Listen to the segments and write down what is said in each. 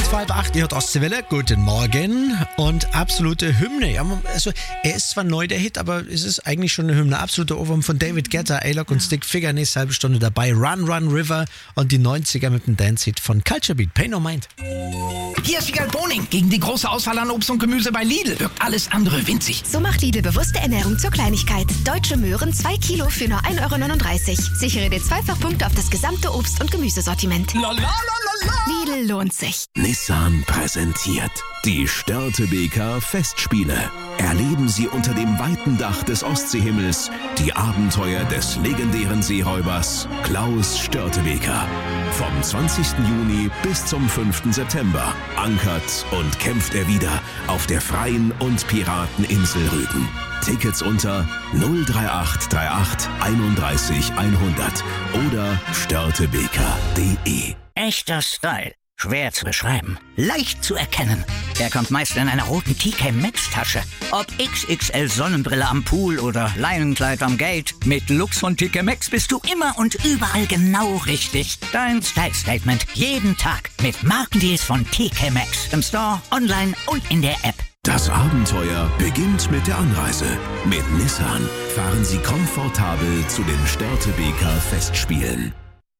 7:08, ihr hört Ostseewelle, guten Morgen und absolute Hymne. Ja, also, er ist zwar neu, der Hit, aber es ist eigentlich schon eine Hymne. Absoluter Ohrwurm von David Guetta, A-Lock und Stick Figure, nächste halbe Stunde dabei. Run, Run, River und die 90er mit dem Dance-Hit von Culture Beat, Pay No Mind. Hier ist Wiegald Boning. Gegen die große Auswahl an Obst und Gemüse bei Lidl wirkt alles andere winzig. So macht Lidl bewusste Ernährung zur Kleinigkeit. Deutsche Möhren 2 Kilo für nur 1,39 €. Sichere dir Zweifachpunkte auf das gesamte Obst- und Gemüsesortiment. Lidl lohnt sich. Nissan präsentiert die Störtebeker Festspiele. Erleben Sie unter dem weiten Dach des Ostseehimmels die Abenteuer des legendären Seeräubers Klaus Störtebeker. Vom 20. Juni bis zum 5. September ankert und kämpft er wieder auf der freien und Pirateninsel Rügen. Tickets unter 03838 31 100 oder störtebeker.de. Echter Style. Schwer zu beschreiben. Leicht zu erkennen. Er kommt meist in einer roten TK Maxx Tasche. Ob XXL Sonnenbrille am Pool oder Leinenkleid am Gate. Mit Lux von TK Maxx bist du immer und überall genau richtig. Dein Style Statement jeden Tag mit Markendeals von TK Maxx. Im Store, online und in der App. Das Abenteuer beginnt mit der Anreise. Mit Nissan fahren Sie komfortabel zu den Störtebeker Festspielen.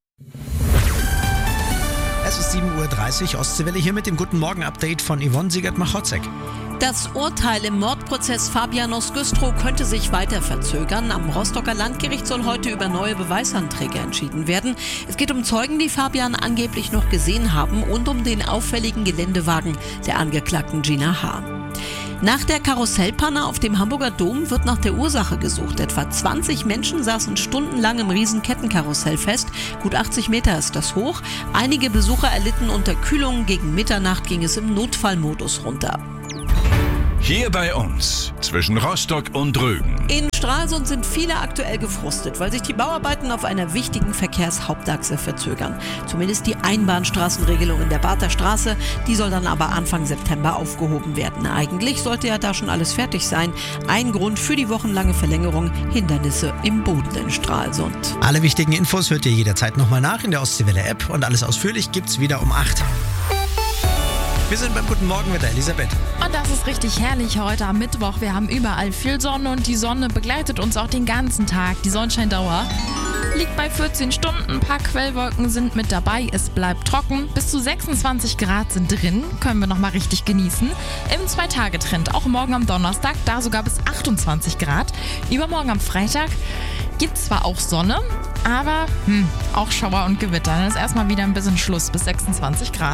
Es ist 7:30 Uhr, Ostseewelle hier mit dem Guten Morgen-Update von Yvonne Siegert-Machotzek. Das Urteil im Mordprozess Fabian aus Güstrow könnte sich weiter verzögern. Am Rostocker Landgericht soll heute über neue Beweisanträge entschieden werden. Es geht um Zeugen, die Fabian angeblich noch gesehen haben und um den auffälligen Geländewagen der Angeklagten Gina H. Nach der Karussellpanne auf dem Hamburger Dom wird nach der Ursache gesucht. Etwa 20 Menschen saßen stundenlang im Riesenkettenkarussell fest. Gut 80 Meter ist das hoch. Einige Besucher erlitten Unterkühlung. Gegen Mitternacht ging es im Notfallmodus runter. Hier bei uns, zwischen Rostock und Rügen. In Stralsund sind viele aktuell gefrustet, weil sich die Bauarbeiten auf einer wichtigen Verkehrshauptachse verzögern. Zumindest die Einbahnstraßenregelung in der Barther Straße, die soll dann aber Anfang September aufgehoben werden. Eigentlich sollte ja da schon alles fertig sein. Ein Grund für die wochenlange Verlängerung: Hindernisse im Boden in Stralsund. Alle wichtigen Infos hört ihr jederzeit nochmal nach in der Ostseewelle-App und alles ausführlich gibt's wieder um 8. Wir sind beim Guten Morgen mit der Elisabeth. Und das ist richtig herrlich heute am Mittwoch. Wir haben überall viel Sonne und die Sonne begleitet uns auch den ganzen Tag. Die Sonnenscheindauer liegt bei 14 Stunden. Ein paar Quellwolken sind mit dabei. Es bleibt trocken. Bis zu 26 Grad sind drin. Können wir nochmal richtig genießen. Im 2-Tage-Trend. Auch morgen am Donnerstag. Da sogar bis 28 Grad. Übermorgen am Freitag gibt es zwar auch Sonne, aber auch Schauer und Gewitter. Dann ist erstmal wieder ein bisschen Schluss bis 26 Grad.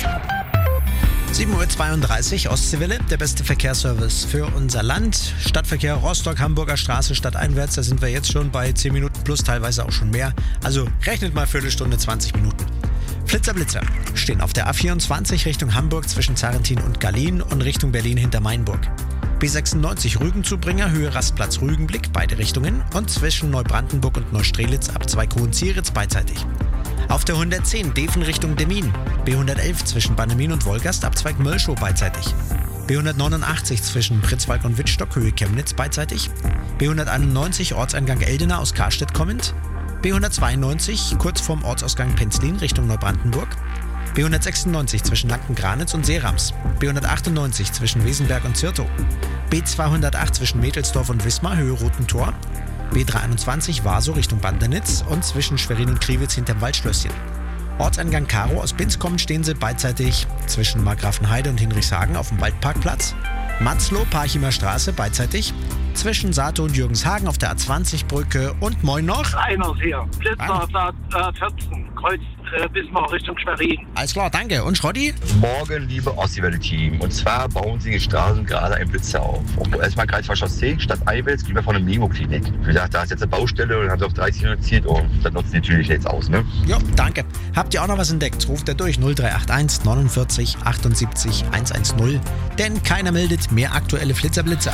7:32 Uhr, Ostseewelle, der beste Verkehrsservice für unser Land. Stadtverkehr Rostock, Hamburger Straße, stadteinwärts, da sind wir jetzt schon bei 10 Minuten plus, teilweise auch schon mehr. Also rechnet mal Viertelstunde, 20 Minuten. Flitzer stehen auf der A24 Richtung Hamburg zwischen Zarrentin und Gallien und Richtung Berlin hinter Mainburg. B96 Rügenzubringer, Höhe Rastplatz Rügenblick, beide Richtungen und zwischen Neubrandenburg und Neustrelitz ab Zweig Hohenzieritz beidseitig. Auf der 110 Defen Richtung Demmin, B111 zwischen Bannemin und Wolgast ab Zweig Mölschow beidseitig. B189 zwischen Pritzwalk und Wittstock, Höhe Chemnitz beidseitig. B191 Ortseingang Eldena aus Karstedt kommend. B192 kurz vorm Ortsausgang Penzlin Richtung Neubrandenburg. B196 zwischen Lanken-Granitz und Seerams. B198 zwischen Wesenberg und Zirtow. B208 zwischen Mädelsdorf und Wismar, Höhe Rotentor. B321 Vaso Richtung Bandernitz und zwischen Schwerin und Kriwitz hinterm Waldschlösschen. Ortseingang Karo aus Binz kommend stehen sie beidseitig zwischen Markgrafenheide und Hinrichshagen auf dem Waldparkplatz. Matzlow, Parchimer Straße beidseitig zwischen Sato und Jürgenshagen auf der A20-Brücke und moin noch. Reiners hier, Blitzer 14, Kreuz Bismarck Richtung Schwerin. Alles klar, danke. Und Schrotti? Morgen, liebe Ostseewelle-Team. Und zwar bauen sie die Straßen gerade ein Blitzer auf. Erstmal Kreisver Chaussee, Stadt Eiwels, gegenüber von der Memo-Klinik. Wie gesagt, da ist jetzt eine Baustelle und haben sie auf 30 reduziert und das nutzen sie natürlich jetzt aus, ne? Ja, danke. Habt ihr auch noch was entdeckt? Ruft er durch 0381 49 78 110. Denn keiner meldet mehr aktuelle Flitzer-Blitzer.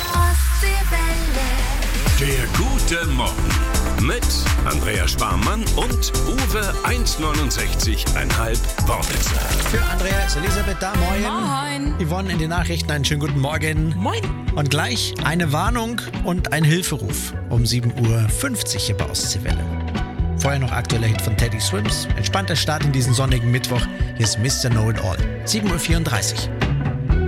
Der Gute Morgen mit Andrea Sparmann und Uwe 1,69,5 Wortwitzer. Für Andrea ist Elisabeth da. Moin. Moin. Yvonne in den Nachrichten. Einen schönen guten Morgen. Moin. Und gleich eine Warnung und ein Hilferuf um 7:50 Uhr hier bei Ostseewelle. Vorher noch aktueller Hit von Teddy Swims. Entspannter Start in diesen sonnigen Mittwoch. Hier ist Mr. Know It All. 7:34 Uhr.